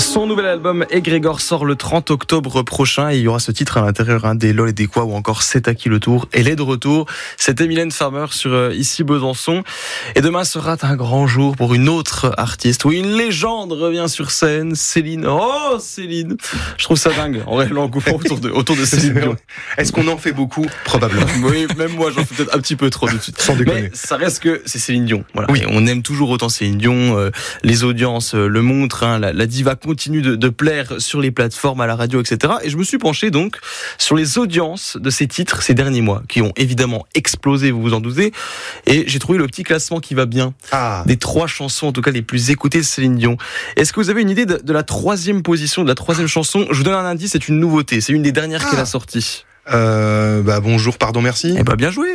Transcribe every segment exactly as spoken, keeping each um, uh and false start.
Son nouvel album Egrégor sort le trente octobre prochain et il y aura ce titre à l'intérieur, hein, des Lol et des Quoi ou encore C'est à qui le tour. Elle est de retour. C'était Mylène Farmer sur euh, Ici Besançon. Et demain sera un grand jour pour une autre artiste. Oui, une légende revient sur scène. Céline. Oh, Céline. Je trouve ça dingue. En vrai, l'engouement autour de, autour de Céline Dion. Est-ce qu'on en fait beaucoup? Probablement. Oui, même moi, j'en fais peut-être un petit peu trop de suite. Sans déconner. Mais ça reste que c'est Céline Dion. Voilà. Oui. Et on aime toujours autant Céline Dion. Euh, les audiences euh, le montrent. Hein, la, la diva continue de, de plaire sur les plateformes, à la radio, et cetera. Et je me suis penché donc sur les audiences de ces titres ces derniers mois, qui ont évidemment explosé, vous vous en doutez. Et j'ai trouvé le petit classement qui va bien. Ah. Des trois chansons, en tout cas les plus écoutées de Céline Dion. Est-ce que vous avez une idée de, de la troisième position, de la troisième chanson? Je vous donne un indice, c'est une nouveauté. C'est une des dernières ah. qu'elle a sorties. Euh, bah bonjour, pardon, merci. Eh bah bien joué.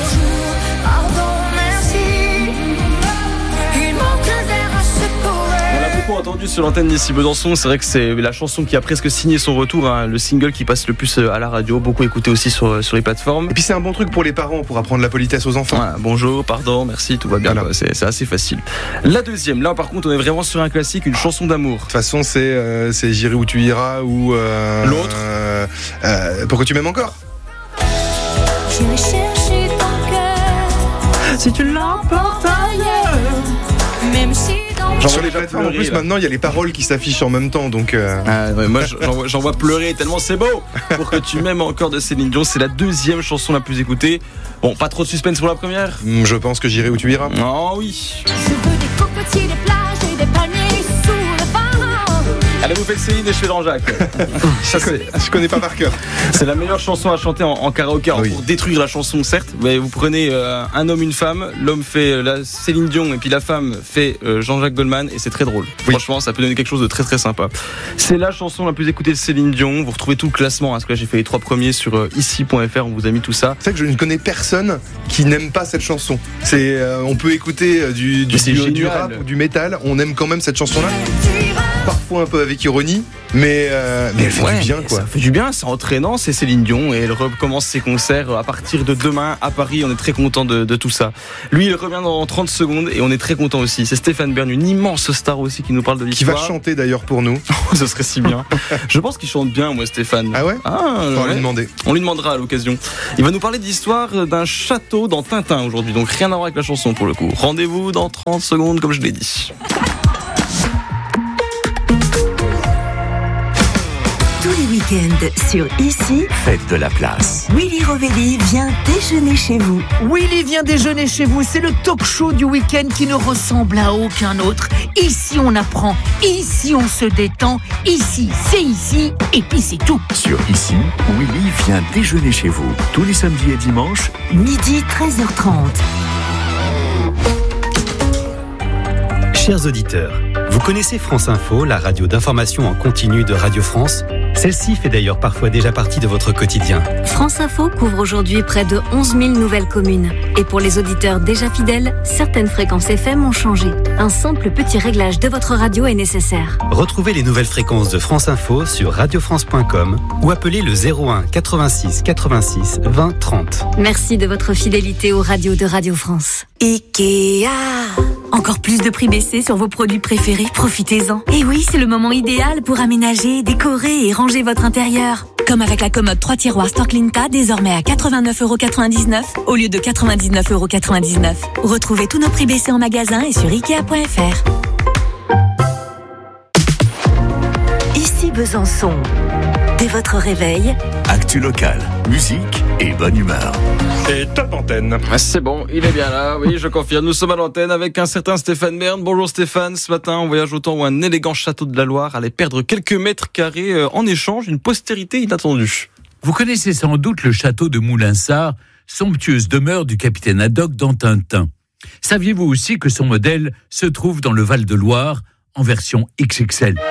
Entendu sur l'antenne d'Ici Besançon, c'est vrai que c'est la chanson qui a presque signé son retour, hein, le single qui passe le plus à la radio, beaucoup écouté aussi sur, sur les plateformes. Et puis c'est un bon truc pour les parents pour apprendre la politesse aux enfants. Ouais, bonjour, pardon, merci, tout va bien, voilà. c'est, c'est assez facile. La deuxième, là par contre on est vraiment sur un classique, une chanson d'amour. De toute façon c'est, euh, c'est J'irai où tu iras ou euh, l'autre euh, euh, Pourquoi tu m'aimes encore? J'irai chercher ton cœur si tu l'emportes ailleurs, même si Genre sur les plateformes, en plus, là. Maintenant, il y a les paroles qui s'affichent en même temps, donc... Euh... Ah, ouais, moi, j'en vois, j'en vois pleurer tellement c'est beau. Pour que tu m'aimes encore de Céline Dion, c'est la deuxième chanson la plus écoutée. Bon, pas trop de suspense pour la première. Je pense que J'irai où tu iras. Oh oui. Je veux des cocotiers, des plages et des palmiers sous le vent. Allez, vous faites Céline et je fais Jean-Jacques. Ça, je, connais, je connais pas par cœur. C'est la meilleure chanson à chanter en, en karaoké. Oui. Pour détruire la chanson, certes, mais vous prenez euh, un homme, une femme. L'homme fait euh, la Céline Dion et puis la femme fait euh, Jean-Jacques Goldman et c'est très drôle. Oui. Franchement, ça peut donner quelque chose de très très sympa. C'est la chanson la plus écoutée de Céline Dion. Vous retrouvez tout le classement. Hein, parce que là, j'ai fait les trois premiers sur euh, ici point f r. On vous a mis tout ça. C'est vrai que je ne connais personne qui n'aime pas cette chanson. C'est, euh, on peut écouter euh, du, du, du, du rap ou du métal. On aime quand même cette chanson-là. Parfois un peu avec ironie, mais, euh, mais elle fait ouais, du bien, quoi. Ça fait du bien, c'est entraînant, c'est Céline Dion et elle recommence ses concerts à partir de demain à Paris. On est très content de, de tout ça. Lui, il revient dans trente secondes et on est très content aussi. C'est Stéphane Bern, une immense star aussi qui nous parle de l'histoire. Qui va chanter d'ailleurs pour nous. Ce serait si bien. Je pense qu'il chante bien, moi, Stéphane. Ah ouais? Ah, on va ouais. lui demander. On lui demandera à l'occasion. Il va nous parler de l'histoire d'un château dans Tintin aujourd'hui, donc rien à voir avec la chanson pour le coup. Rendez-vous dans trente secondes, comme je l'ai dit. Week-end sur Ici, faites de la place. Willy Rovelli vient déjeuner chez vous. Willy vient déjeuner chez vous, c'est le talk show du week-end qui ne ressemble à aucun autre. Ici on apprend, ici on se détend, ici c'est ici et puis c'est tout. Sur Ici, Willy vient déjeuner chez vous tous les samedis et dimanches, midi treize heures trente. Chers auditeurs, vous connaissez France Info, la radio d'information en continu de Radio France? Celle-ci fait d'ailleurs parfois déjà partie de votre quotidien. France Info couvre aujourd'hui près de onze mille nouvelles communes. Et pour les auditeurs déjà fidèles, certaines fréquences F M ont changé. Un simple petit réglage de votre radio est nécessaire. Retrouvez les nouvelles fréquences de France Info sur radio france point com ou appelez le zéro un quatre-vingt-six quatre-vingt-six vingt trente. Merci de votre fidélité aux radios de Radio France. Ikea. Encore plus de prix baissés sur vos produits préférés, profitez-en. Et oui, c'est le moment idéal pour aménager, décorer et ranger votre intérieur. Comme avec la commode trois tiroirs Storklinta, désormais à quatre-vingt-neuf euros quatre-vingt-dix-neuf au lieu de quatre-vingt-dix-neuf euros quatre-vingt-dix-neuf. Retrouvez tous nos prix baissés en magasin et sur ikea point f r. Ici Besançon. Dès votre réveil, actu local, musique et bonne humeur. Et top antenne. C'est bon, il est bien là, oui, je confirme. Nous sommes à l'antenne avec un certain Stéphane Bern. Bonjour Stéphane, ce matin on voyage au temps où un élégant château de la Loire allait perdre quelques mètres carrés en échange d'une postérité inattendue. Vous connaissez sans doute le château de Moulinsart, somptueuse demeure du capitaine Haddock dans Tintin. Saviez-vous aussi que son modèle se trouve dans le Val-de-Loire en version X X L?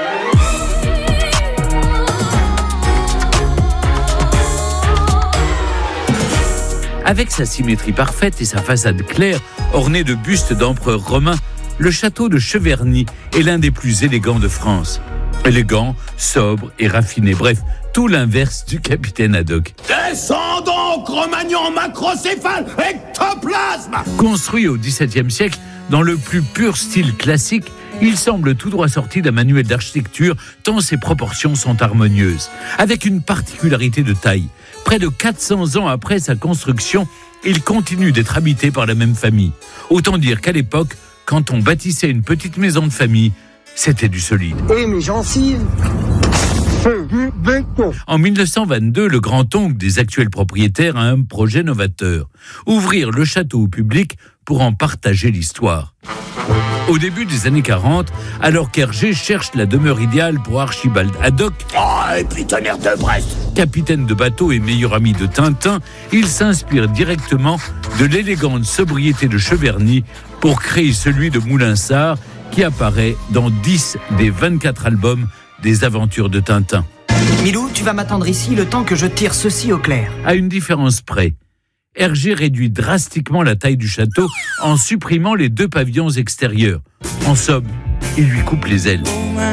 Avec sa symétrie parfaite et sa façade claire, ornée de bustes d'empereurs romains, le château de Cheverny est l'un des plus élégants de France. Élégant, sobre et raffiné, bref, tout l'inverse du capitaine Haddock. Descendons, Cro-Magnon, macrocéphale, ectoplasme. Construit au dix-septième siècle, dans le plus pur style classique, Il semble tout droit sorti d'un manuel d'architecture tant ses proportions sont harmonieuses. Avec une particularité de taille. Près de quatre cents ans après sa construction, il continue d'être habité par la même famille. Autant dire qu'à l'époque, quand on bâtissait une petite maison de famille, c'était du solide. Et mes gencives, c'est du béton. En dix-neuf cent vingt-deux, le grand-oncle des actuels propriétaires a un projet novateur. Ouvrir le château au public pour en partager l'histoire. Au début des années quarante, alors qu'Hergé cherche la demeure idéale pour Archibald Haddock, oh, et puis tonnerre de Brest, capitaine de bateau et meilleur ami de Tintin, il s'inspire directement de l'élégante sobriété de Cheverny pour créer celui de Moulinsart, qui apparaît dans dix des vingt-quatre albums des aventures de Tintin. Milou, tu vas m'attendre ici le temps que je tire ceci au clair. À une différence près. Hergé réduit drastiquement la taille du château en supprimant les deux pavillons extérieurs. En somme, il lui coupe les ailes.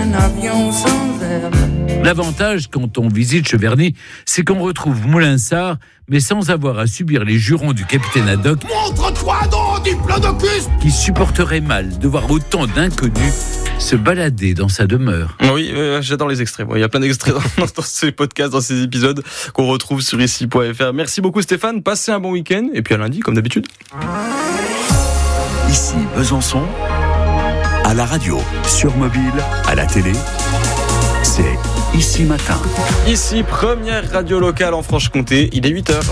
L'avantage quand on visite Cheverny, c'est qu'on retrouve Moulinsart, mais sans avoir à subir les jurons du capitaine Haddock. Montre-toi donc, diplodocus, qui supporterait mal de voir autant d'inconnus se balader dans sa demeure. Oui, euh, j'adore les extraits. Bon, il y a plein d'extraits dans, dans ces podcasts, dans ces épisodes qu'on retrouve sur ici point f r. Merci beaucoup Stéphane, passez un bon week-end et puis à lundi comme d'habitude. Ici Besançon, à la radio, sur mobile, à la télé, c'est Ici Matin. Ici, première radio locale en Franche-Comté, il est huit heures.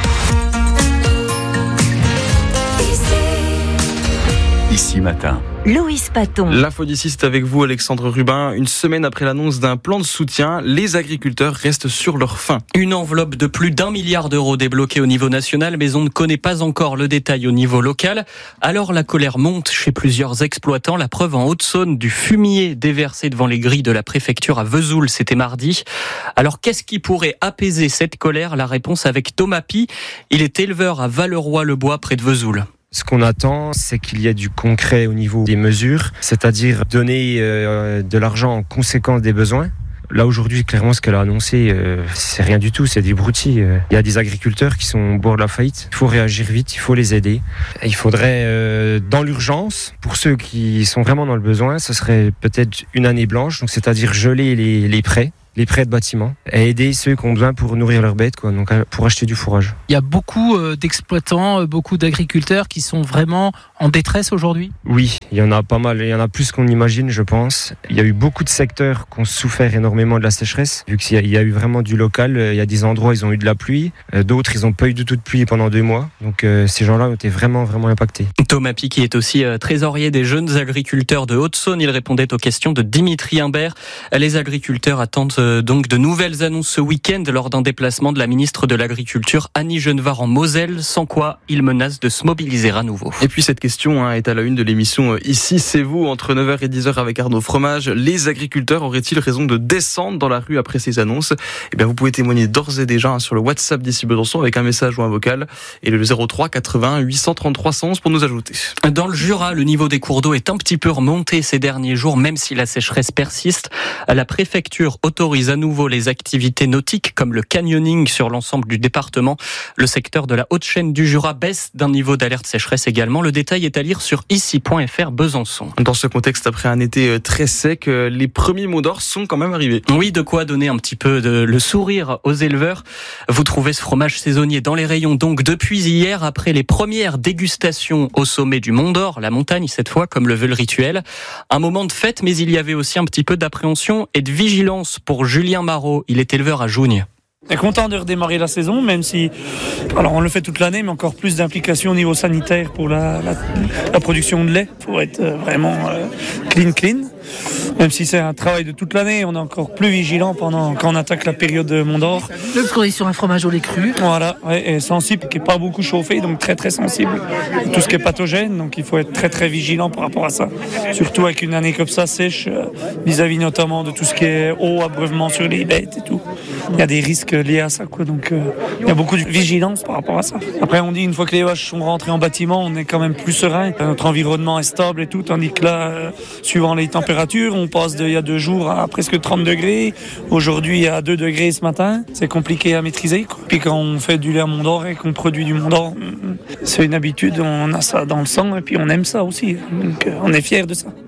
Ici Matin. Loïs Paton. L'info d'ici, c'est avec vous, Alexandre Rubin. Une semaine après l'annonce d'un plan de soutien, les agriculteurs restent sur leur faim. Une enveloppe de plus d'un milliard d'euros débloquée au niveau national, mais on ne connaît pas encore le détail au niveau local. Alors la colère monte chez plusieurs exploitants. La preuve en Haute-Saône du fumier déversé devant les grilles de la préfecture à Vesoul, c'était mardi. Alors qu'est-ce qui pourrait apaiser cette colère? La réponse avec Thomas Pi. Il est éleveur à Valeroy-le-Bois, près de Vesoul. Ce qu'on attend, c'est qu'il y ait du concret au niveau des mesures, c'est-à-dire donner euh, de l'argent en conséquence des besoins. Là, aujourd'hui, clairement, ce qu'elle a annoncé, euh, c'est rien du tout, c'est des broutilles. Il y a des agriculteurs qui sont au bord de la faillite. Il faut réagir vite, il faut les aider. Il faudrait, euh, dans l'urgence, pour ceux qui sont vraiment dans le besoin, ce serait peut-être une année blanche, donc c'est-à-dire geler les, les prêts. les prêts de bâtiments, et aider ceux qui ont besoin pour nourrir leurs bêtes, quoi, donc pour acheter du fourrage. Il y a beaucoup d'exploitants, beaucoup d'agriculteurs qui sont vraiment en détresse aujourd'hui ? Oui, il y en a pas mal, il y en a plus qu'on imagine, je pense. Il y a eu beaucoup de secteurs qui ont souffert énormément de la sécheresse, vu qu'il y a eu vraiment du local. Il y a des endroits où ils ont eu de la pluie, d'autres ils n'ont pas eu du tout de pluie pendant deux mois, donc euh, ces gens-là ont été vraiment, vraiment impactés. Thomas Pi, qui est aussi euh, trésorier des jeunes agriculteurs de Haute-Saône, il répondait aux questions de Dimitri Imbert. Les agriculteurs attendent euh, donc de nouvelles annonces ce week-end lors d'un déplacement de la ministre de l'Agriculture Annie Genevard en Moselle, sans quoi il menace de se mobiliser à nouveau. Et puis cette question hein, est à la une de l'émission Ici c'est vous, entre neuf heures et dix heures avec Arnaud Fromage. Les agriculteurs auraient-ils raison de descendre dans la rue après ces annonces? Eh bien vous pouvez témoigner d'ores et déjà hein, sur le WhatsApp d'Ici Besançon avec un message ou un vocal et le zéro trois quatre-vingts huit cent trente-trois cent onze pour nous ajouter. Dans le Jura, le niveau des cours d'eau est un petit peu remonté ces derniers jours, même si la sécheresse persiste. La préfecture autorise à nouveau les activités nautiques comme le canyoning sur l'ensemble du département. Le secteur de la haute chaîne du Jura baisse d'un niveau d'alerte sécheresse également. Le détail est à lire sur ici point f r Besançon. Dans ce contexte, après un été très sec, les premiers mots d'or sont quand même arrivés. Oui, de quoi donner un petit peu de, le sourire aux éleveurs. Vous trouvez ce fromage saisonnier dans les rayons donc depuis hier, après les premières dégustations au sommet du Mont d'Or, la montagne cette fois, comme le veut le rituel. Un moment de fête, mais il y avait aussi un petit peu d'appréhension et de vigilance pour Julien Marot. Il est éleveur à Jougne. On est content de redémarrer la saison, même si, alors on le fait toute l'année, mais encore plus d'implications au niveau sanitaire pour la, la, la production de lait. Il faut être vraiment euh, clean, clean. Même si c'est un travail de toute l'année, on est encore plus vigilant pendant quand on attaque la période de Mont d'Or. Parce qu'on est sur un fromage au lait cru. Voilà, ouais, et sensible, qui n'est pas beaucoup chauffé, donc très très sensible. Tout ce qui est pathogène, donc il faut être très très vigilant par rapport à ça. Surtout avec une année comme ça, sèche, euh, vis-à-vis notamment de tout ce qui est eau, abreuvement sur les bêtes et tout. Il y a des risques liés à ça, quoi. Donc euh, il y a beaucoup de vigilance par rapport à ça. Après on dit, une fois que les vaches sont rentrées en bâtiment, on est quand même plus serein. Notre environnement est stable et tout, tandis que là, euh, suivant les températures, on passe d'il y a deux jours à presque trente degrés. Aujourd'hui, il y a deux degrés ce matin. C'est compliqué à maîtriser, quoi. Puis quand on fait du lait à Mont d'Or et qu'on produit du Mont d'Or, c'est une habitude, on a ça dans le sang et puis on aime ça aussi. Donc on est fiers de ça.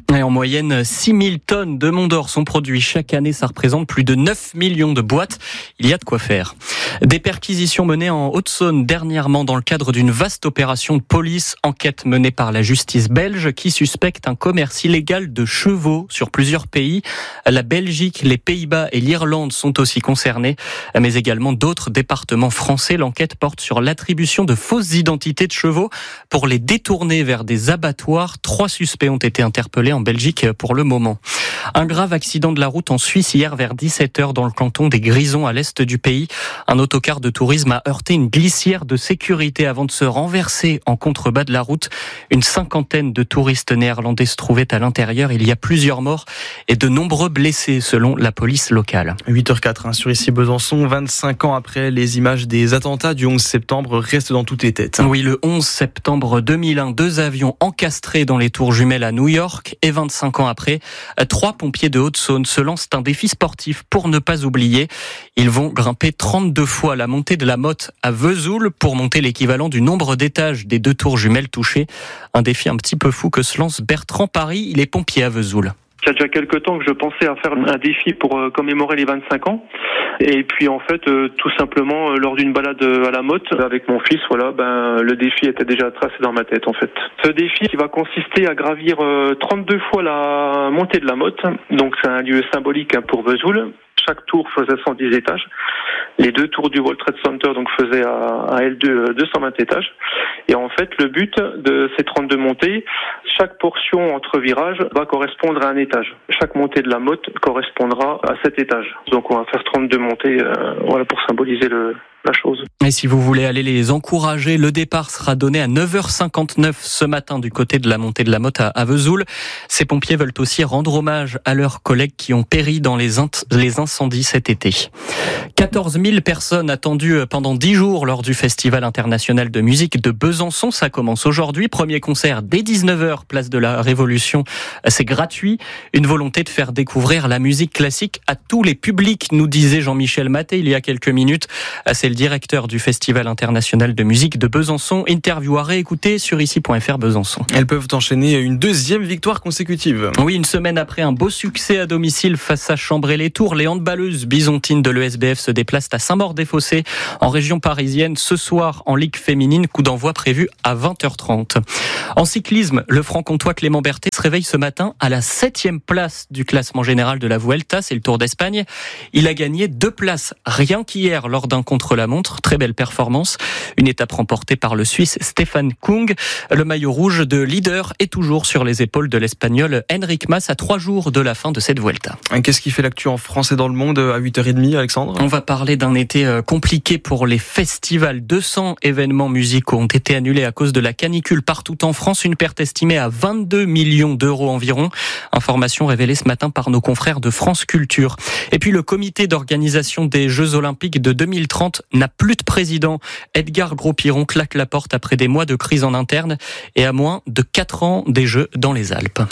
Et en moyenne, six mille tonnes de Mont d'Or sont produits chaque année. Ça représente plus de neuf millions de boîtes. Il y a de quoi faire. Des perquisitions menées en Haute-Saône dernièrement dans le cadre d'une vaste opération de police. Enquête menée par la justice belge qui suspecte un commerce illégal de chevaux sur plusieurs pays. La Belgique, les Pays-Bas et l'Irlande sont aussi concernés, mais également d'autres départements français. L'enquête porte sur l'attribution de fausses identités de chevaux pour les détourner vers des abattoirs. Trois suspects ont été interpellés en Belgique pour le moment. Un grave accident de la route en Suisse hier vers dix-sept heures dans le canton des Grisons à l'est du pays. Un autocar de tourisme a heurté une glissière de sécurité avant de se renverser en contrebas de la route. Une cinquantaine de touristes néerlandais se trouvaient à l'intérieur. Il y a plusieurs morts et de nombreux blessés selon la police locale. huit heures quatre hein, sur ici Besançon, vingt-cinq ans après, les images des attentats du onze septembre restent dans toutes les têtes. Oui, le onze septembre deux mille un, deux avions encastrés dans les tours jumelles à New York et vingt-cinq ans après, trois pompiers de Haute-Saône se lancent un défi sportif pour ne pas oublier. Ils vont grimper trente-deux fois la montée de la Motte à Vesoul pour monter l'équivalent du nombre d'étages des deux tours jumelles touchées. Un défi un petit peu fou que se lance Bertrand Paris, il est pompier à Vesoul. Il y a déjà quelques temps que je pensais à faire un défi pour euh, commémorer les vingt-cinq ans. Et puis en fait, euh, tout simplement, euh, lors d'une balade à la Motte avec mon fils, voilà, ben le défi était déjà tracé dans ma tête en fait. Ce défi qui va consister à gravir euh, trente-deux fois la montée de la Motte. Donc c'est un lieu symbolique hein, pour Vesoul. Chaque tour faisait cent dix étages. Les deux tours du World Trade Center donc faisaient à, à elles deux deux cent vingt étages. Et en fait, le but de ces trente-deux montées, chaque portion entre virages va correspondre à un étage. Chaque montée de la Motte correspondra à sept étages. Donc on va faire trente-deux montées euh, voilà, pour symboliser le, la chose. Et si vous voulez aller les encourager, le départ sera donné à neuf heures cinquante-neuf ce matin du côté de la montée de la Motte à, à Vesoul. Ces pompiers veulent aussi rendre hommage à leurs collègues qui ont péri dans les, int- les incendies cet été. quatorze mille personnes attendues pendant dix jours lors du Festival international de musique de Besançon. Ça commence aujourd'hui. Premier concert dès dix-neuf heures, place de la Révolution. C'est gratuit. Une volonté de faire découvrir la musique classique à tous les publics, nous disait Jean-Michel Maté il y a quelques minutes. C'est le directeur du Festival international de musique de Besançon. Interview à réécouter sur ici point f r Besançon. Elles peuvent enchaîner une deuxième victoire consécutive. Oui, une semaine après un beau succès à domicile face à Chambray-les-Tours, les handballeuses byzantines de l'E S B F se déplacent à Saint-Maur-des-Fossés en région parisienne ce soir en Ligue féminine. Coup d'envoi prévu à vingt heures trente. En cyclisme, le franc-comtois Clément Berthet se réveille ce matin à la septième place du classement général de la Vuelta, c'est le Tour d'Espagne. Il a gagné deux places rien qu'hier lors d'un contre-la-montre. Très belle performance. Une étape remportée par le Suisse Stefan Kung. Le maillot rouge de leader est toujours sur les épaules de l'Espagnol Enric Mas à trois jours de la fin de cette Vuelta. Qu'est-ce qui fait l'actu en France et dans le monde à huit heures trente, Alexandre ? On va parler d'un été compliqué pour les festivals. deux cents événements musicaux ont été annulés à cause de la canicule partout en France. Une perte estimée à vingt-deux millions d'euros environ. Information révélée ce matin par nos confrères de France Culture. Et puis le comité d'organisation des Jeux Olympiques de deux mille trente n'a plus de président. Edgar Gros-Piron claque la porte après des mois de crise en interne et à moins de quatre ans des Jeux dans les Alpes.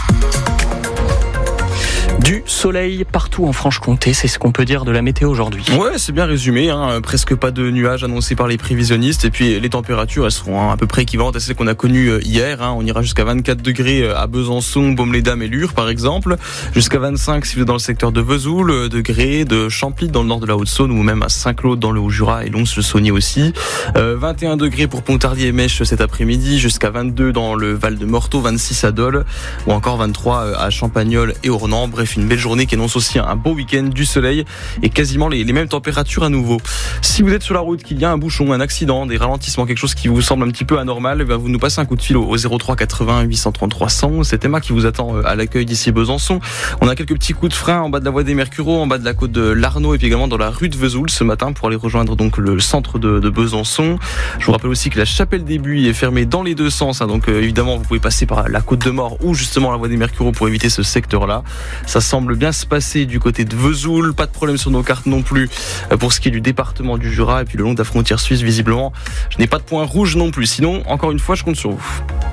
Du soleil partout en Franche-Comté, c'est ce qu'on peut dire de la météo aujourd'hui. Ouais, c'est bien résumé, hein. Presque pas de nuages annoncés par les prévisionnistes et puis les températures elles seront hein, à peu près équivalentes à celles qu'on a connues hier. Hein. On ira jusqu'à vingt-quatre degrés à Besançon, Baume-les-Dames et Lure par exemple, jusqu'à vingt-cinq si vous êtes dans le secteur de Vesoul, degrés de Champly dans le nord de la Haute-Saône ou même à Saint-Claude dans le Haut-Jura et Lons-le-Saunier aussi. Euh, vingt et un degrés pour Pontarlier et Mèche cet après-midi, jusqu'à vingt-deux dans le Val de Morteau, vingt-six à Dole ou encore vingt-trois à Champagnole et Ornans. Bref, une belle journée qui annonce aussi un beau week-end, du soleil et quasiment les, les mêmes températures à nouveau. Si vous êtes sur la route, qu'il y a un bouchon, un accident, des ralentissements, quelque chose qui vous semble un petit peu anormal, ben vous nous passez un coup de fil au zéro trois quatre-vingts huit cent trente-trois cent. C'est Emma qui vous attend à l'accueil d'ici Besançon. On a quelques petits coups de frein en bas de la voie des Mercureaux, en bas de la côte de l'Arnaud et puis également dans la rue de Vesoul ce matin pour aller rejoindre donc le centre de, de Besançon. Je vous rappelle aussi que la chapelle des Buis est fermée dans les deux sens, hein, donc euh, évidemment vous pouvez passer par la côte de Mort ou justement la voie des Mercureaux pour éviter ce secteur-là. Ça semble bien se passer du côté de Vesoul, pas de problème sur nos cartes non plus pour ce qui est du département du Jura et puis le long de la frontière suisse visiblement. Je n'ai pas de point rouge non plus, sinon encore une fois je compte sur vous.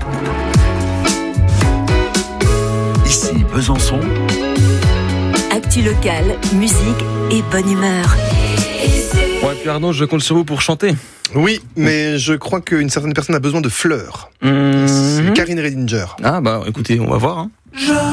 Ici Besançon. Actu locale, musique et bonne humeur. Ouais, puis Arnaud, je compte sur vous pour chanter. Oui, mais je crois qu'une certaine personne a besoin de fleurs. Mmh. C'est Karine Redinger. Ah bah écoutez, on va voir. Hein. Je